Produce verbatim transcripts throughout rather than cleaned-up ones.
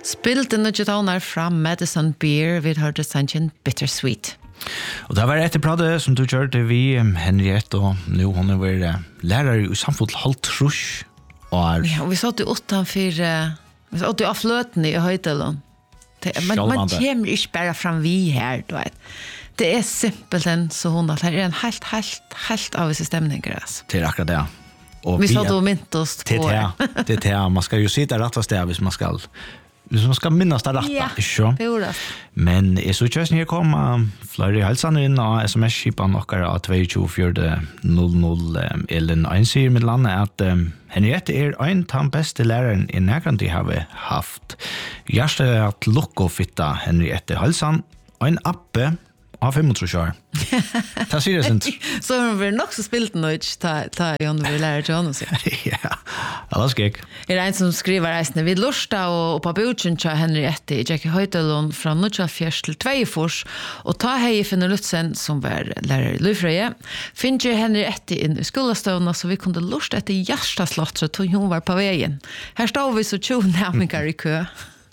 Spilt in the toner from Madison Beer vid hørte sangen Bittersweet. Og det var etter pratet som du kjørte vi, Henriette, og nå hun er vært lærer i samfunnet halvt trus. Og ja, og vi satt jo utenfor, vi satt jo av fløten i Høydalen. Man, man kommer ikke bare fram vi her, du vet. Det er simpelthen så hun at det er en helt, helt, helt av disse stemninger. Altså. Det er akkurat det. Og vi satt og mynte oss på det. Det er det. Man skal jo sitte rett og sted hvis man skal... Hvis man skal minnes det rett, ja, ikke? Det gjorde det. Men jeg så kjøsten her kom flere halsene inn av sms-skipen nokker av to fire null null Ellen en sier med landet at um, Henriette er en av de beste læreren i nærkant de har haft. Hjertet er at lukke og fitte Henriette halsen, en appe av femogtrus år. Det sier det sint. Så har vi nok så spilt noe, ta, ta Jon vil lære til henne. Ja, det skal jeg. Er det en som skriver reisende vid Lorsta og på bjørsen til Henriette i Jackie Høydalund fra Nuttjalfjers til Tveifors, og ta hei Finne Lutzen som var lærer i Løyfrøye. Finner Henriette inn i skolestøvnene så vi kunne lorste etter Gjerstaslottet til hun var på veien. Her står vi så tjo nærmere i kø.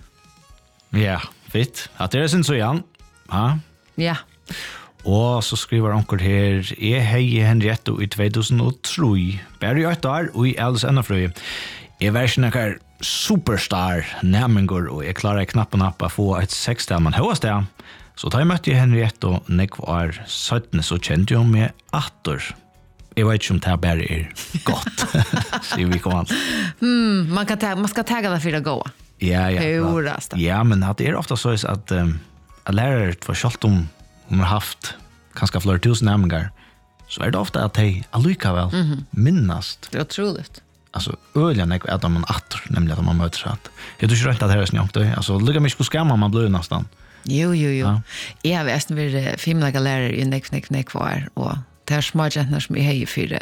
Ja, fint. At det er sin så igjen. Ja. Ja. Og så skriver onkel her, jeg hei Henriette i to tusen og tre, bare i ett år, og i Alice Ennafrøy. Jeg var ikke noen superstar nærmengår, og jeg klarer knappen opp å få et sekstal, men høyest det. Så da jeg møtte Henriette og Nick var sytten, så kjente jeg meg atter. Jeg vet ikke om det bare er godt, sier vi kom an. Mm, man, kan ta, man skal tagga det for å gå. Ja, ja. Høyest. Ja, men det er ofte så at, um, at lærere, for selv om hun har haft kanskje flere tusen nærmengar, så er det ofte at de allikevel mm -hmm. minnast. Det er utroligt. Altså, øyelig er at man atter, nemlig at man møter at jeg tror ikke rett at det er snjåkt. Altså, lykke mye skammer man blir nesten. Jo, jo, jo. Ja. Jeg har vært vært filmlaga lærer i nek, nek, nek var, og det er små jentene som jeg har i fire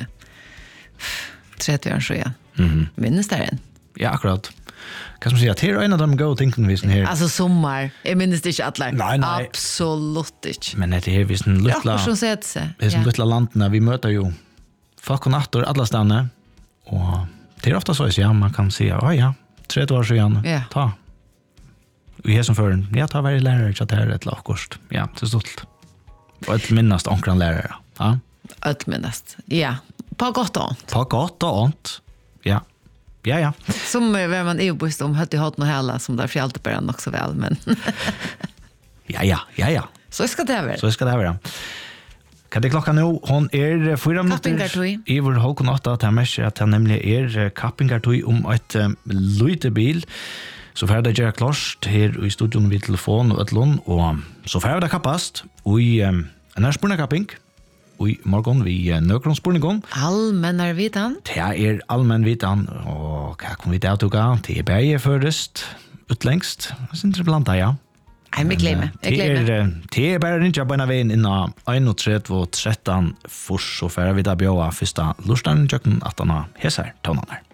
tretti år siden. Mm -hmm. Minnes det en? Ja, akkurat. Kan man säga att det är en av de goda tingene vi här. Alltså sommar. Jag minns det inte alla. Nej, nej. Absolut inte. Men det är vi sen lilla. Ja, som säger sig. Vi sen lilla landen vi möter ju folk och nattor alla stannar och det är ofta så att ja, man kan säga, "Oj ja, trettio år sedan." Ja. Ta. Vi är som för en, jag tar varje lärare så att det är ett lakost. Ja, det är stolt. Och ett minnast onkran lärare. Ja. Ett minnast. Ja. På gott och ont. På gott och ont. Ja. Ja, ja. Som var man ju bostad om hade haft något hela som där fjällte på den också väl, men ja, ja, ja, ja. Så ska det vara. Så ska det vara. Kan det klockan nu? Hon är fyra minuter i vår halv åtta att jag att han nämligen är kappingartøy om ett um, lutebil. Så får det göra klart här i studion vid telefon och ett lån och så får det kappast och i um, en här spurningapping. Og i morgen vi uh, nøkker om spurningen. Allmennar vitan. Det er allmenn vitan, og hva kommer vi til å tuga? Det er bare først, utlengst, synes jeg blant det, ja. Jeg vil glemme, jeg glemmer. Det er bare rinja på en av veien innan einogtretti og tretton, for så får vi da bjøa første lortan i kjøkken at han har hesar tonene.